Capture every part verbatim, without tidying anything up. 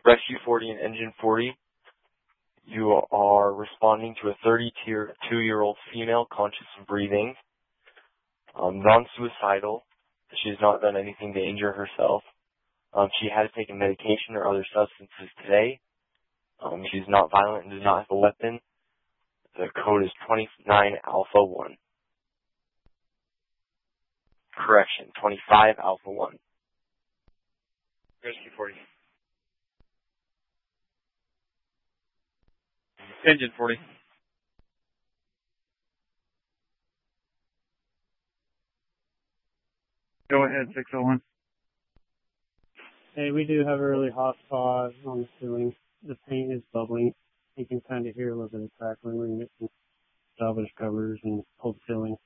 Rescue forty and Engine forty, you are responding to a thirty-two-year-old female conscious and breathing, um, non-suicidal. She has not done anything to injure herself. Um, she has taken medication or other substances today. Um, she's not violent and does not have a weapon. The code is twenty-nine Alpha one. Correction, twenty-five Alpha one. Rescue forty. Engine forty. Go ahead, six oh one. Hey, we do have a really hot spot on the ceiling. The paint is bubbling. You can kind of hear a little bit of crackling. We're going to get some salvage covers and pull the ceiling.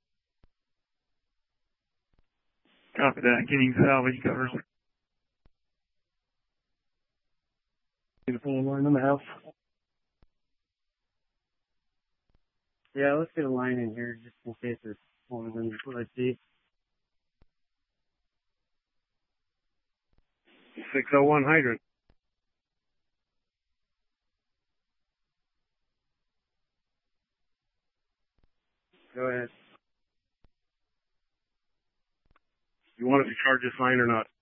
Copy that. Getting salvage covers. Need to pull a line in the house? Yeah, let's get a line in here just in case there's more than what I see. six oh one hydrant. Go ahead. You want us to charge this line or not?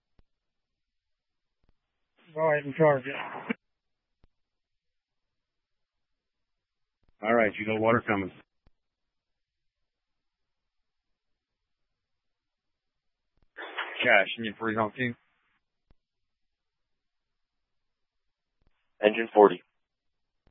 Go ahead and charge it. All right, you got water coming. Cash, Engine forty, team. Engine forty.